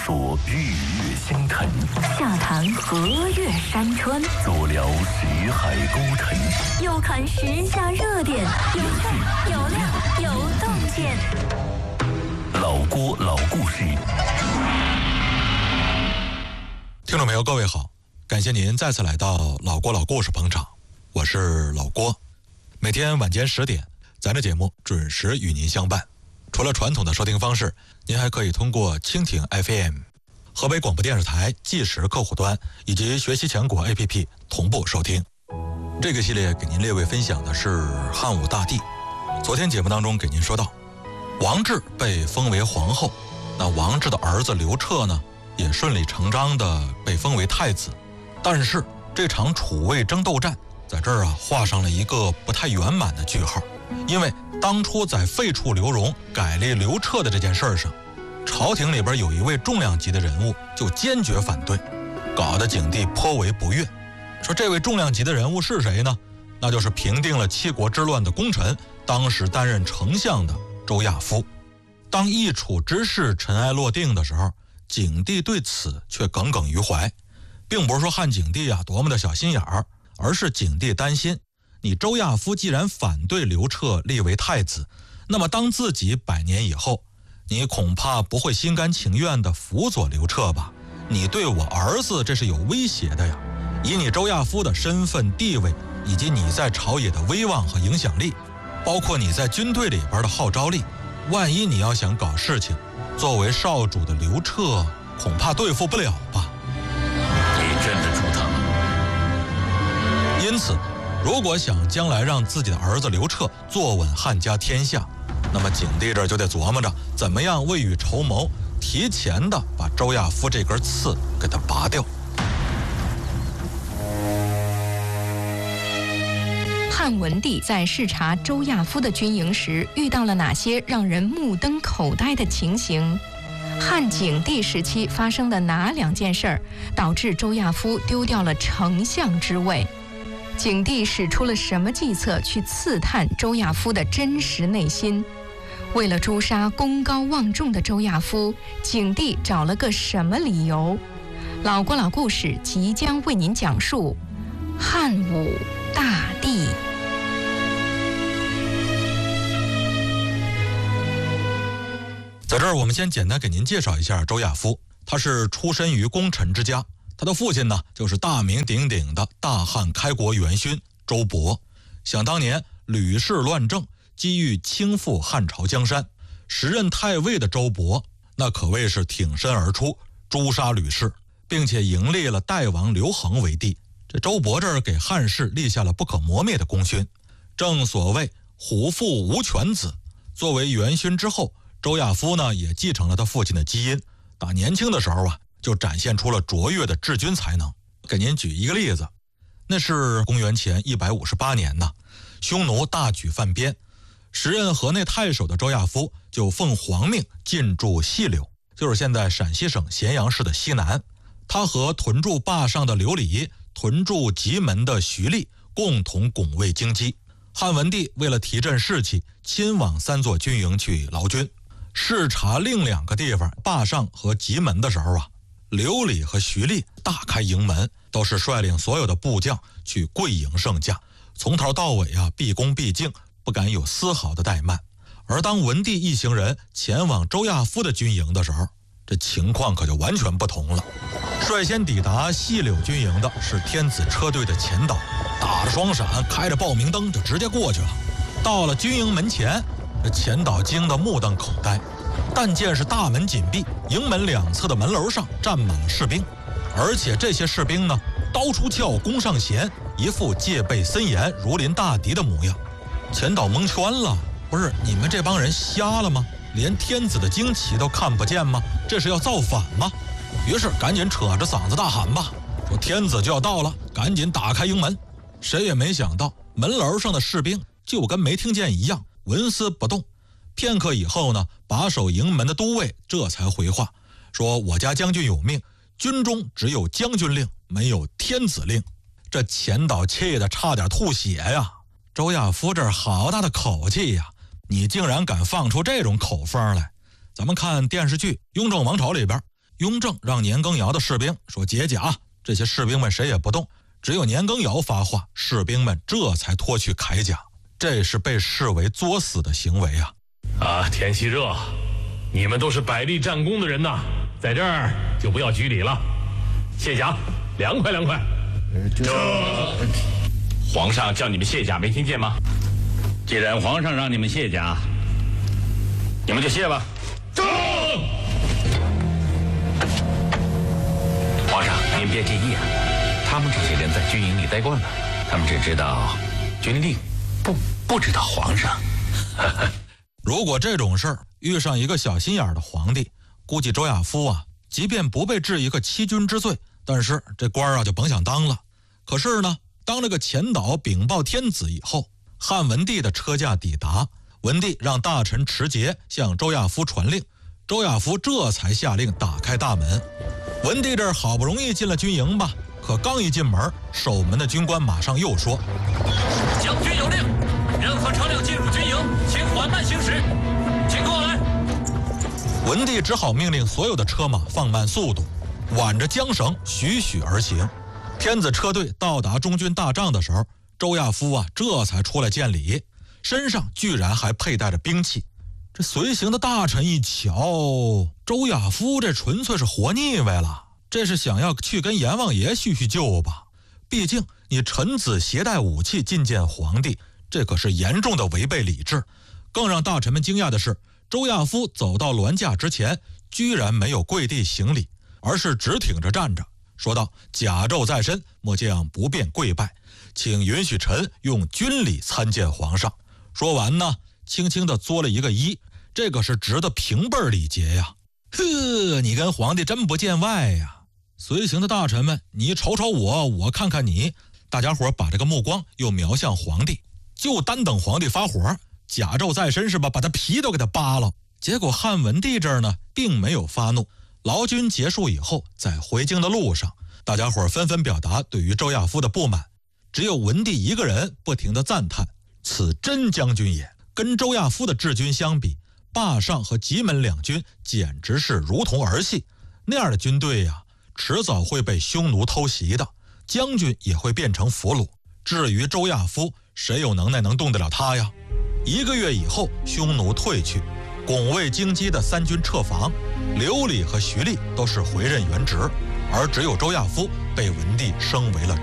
说日月星辰， 下谈河岳山川， 左聊识海沟腾， 右看时下热点，有趣有料有洞见。 老郭老故事。 听众朋友，各位好，感谢您再次来到老郭老故事捧场，我是老郭。每天晚间10点，咱这节目准时与您相伴。除了传统的收听方式，您还可以通过蜻蜓 FM、河北广播电视台计时客户端以及学习强国 APP 同步收听。这个系列给您列位分享的是汉武大帝。昨天节目当中给您说到，王志被封为皇后，那王志的儿子刘彻呢，也顺理成章的被封为太子。但是这场楚魏争斗战在这儿画上了一个不太圆满的句号。因为当初在废黜刘荣改立刘彻的这件事上，朝廷里边有一位重量级的人物就坚决反对，搞得景帝颇为不悦。说这位重量级的人物是谁呢？那就是平定了七国之乱的功臣，当时担任丞相的周亚夫。当易楚之事尘埃落定的时候，景帝对此却耿耿于怀，并不是说汉景帝多么的小心眼儿，而是景帝担心你周亚夫既然反对刘彻立为太子，那么当自己100年以后，你恐怕不会心甘情愿地辅佐刘彻吧？你对我儿子这是有威胁的呀！以你周亚夫的身份地位，以及你在朝野的威望和影响力，包括你在军队里边的号召力，万一你要想搞事情，作为少主的刘彻恐怕对付不了吧？ 你镇得住他吗？ 因此如果想将来让自己的儿子刘彻坐稳汉家天下，那么景帝这就得琢磨着怎么样未雨绸缪，提前的把周亚夫这根刺给他拔掉。 汉文帝在视察周亚夫的军营时，遇到了哪些让人目瞪口呆的情形？汉景帝时期发生的哪2件事儿，导致周亚夫丢掉了丞相之位？景帝使出了什么计策去刺探周亚夫的真实内心？为了诛杀功高望重的周亚夫，景帝找了个什么理由？老郭老故事即将为您讲述汉武大帝。 在这儿我们先简单给您介绍一下周亚夫。他是出身于功臣之家，他的父亲呢，就是大名鼎鼎的大汉开国元勋周勃。想当年吕氏乱政，机遇倾覆汉朝江山，时任太尉的周勃那可谓是挺身而出，诛杀吕氏，并且迎立了代王刘恒为帝。这周勃这儿给汉室立下了不可磨灭的功勋。正所谓虎父无犬子，作为元勋之后，周亚夫呢也继承了他父亲的基因，打年轻的时候就展现出了卓越的治军才能。给您举一个例子，那是公元前158年呢，匈奴大举犯边，时任河内太守的周亚夫就奉皇命进驻细柳，就是现在陕西省咸阳市的西南。他和屯驻坝上的刘礼、屯驻棘门的徐厉共同拱卫京畿。汉文帝为了提振士气，亲往3座军营去劳军。视察另2个地方坝上和棘门的时候刘礼和徐厉大开营门，都是率领所有的部将去跪迎圣驾，从头到尾毕恭毕敬，不敢有丝毫的怠慢。而当文帝一行人前往周亚夫的军营的时候，这情况可就完全不同了。率先抵达细柳军营的是天子车队的钱导，打着双闪，开着报明灯就直接过去了。到了军营门前，这钱导惊得目瞪口呆，但见是大门紧闭，营门2侧的门楼上站满了士兵，而且这些士兵呢，刀出鞘，弓上弦，一副戒备森严、如临大敌的模样。钱导蒙圈了，不是你们这帮人瞎了吗？连天子的旌旗都看不见吗？这是要造反吗？于是赶紧扯着嗓子大喊吧，说天子就要到了，赶紧打开营门。谁也没想到，门楼上的士兵就跟没听见一样，纹丝不动。片刻以后呢，把守营门的都尉这才回话，说我家将军有命，军中只有将军令，没有天子令。这钱导气得差点吐血呀！周亚夫这儿好大的口气呀！你竟然敢放出这种口风来！咱们看电视剧《雍正王朝》里边， 雍正让年羹尧的士兵说解甲，这些士兵们谁也不动，只有年羹尧发话，士兵们这才脱去铠甲。这是被视为作死的行为啊！ 天气热，你们都是百例战功的人呐，在这儿就不要拘礼了。卸甲，凉快凉快。 皇上叫你们卸甲，没听见吗？既然皇上让你们卸甲，你们就卸吧。皇上，您别介意啊，他们这些人在军营里待惯了，他们只知道军令，不知道皇上。 如果这种事儿遇上一个小心眼的皇帝，估计周亚夫啊，即便不被治一个欺君之罪，但是这官啊就甭想当了。可是呢，当这个前导禀报天子以后，汉文帝的车驾抵达，文帝让大臣持节向周亚夫传令，周亚夫这才下令打开大门。文帝这儿好不容易进了军营吧，可刚一进门，守门的军官马上又说： 将军有令，任何车辆进入军营，请缓慢行驶，请过来。 文帝只好命令所有的车马放慢速度，挽着缰绳徐徐而行。天子车队到达中军大帐的时候，周亚夫啊这才出来见礼，身上居然还佩戴着兵器。这随行的大臣一瞧，周亚夫这纯粹是活腻歪了，这是想要去跟阎王爷叙叙旧吧？毕竟你臣子携带武器觐见皇帝，这可是严重的违背礼制。更让大臣们惊讶的是，周亚夫走到銮驾之前，居然没有跪地行礼，而是直挺着站着，说道：甲胄在身，末将不便跪拜，请允许臣用军礼参见皇上。说完呢，轻轻地作了一个揖，这可是值得平辈礼节呀。呵，你跟皇帝真不见外呀。随行的大臣们，你瞅瞅我，我看看你，大家伙把这个目光又瞄向皇帝，就单等皇帝发火，甲胄在身是吧，把他皮都给他扒了。结果汉文帝这儿呢并没有发怒。劳军结束以后，在回京的路上，大家伙纷纷表达对于周亚夫的不满，只有文帝一个人不停地赞叹：此真将军也。跟周亚夫的治军相比，霸上和棘门两军简直是如同儿戏。那样的军队呀，迟早会被匈奴偷袭的，将军也会变成俘虏。至于周亚夫，谁有能耐能动得了他呀？1个月以后，匈奴退去，拱卫京畿的3军撤防，刘礼和徐厉都是回任原职，而只有周亚夫被文帝升为了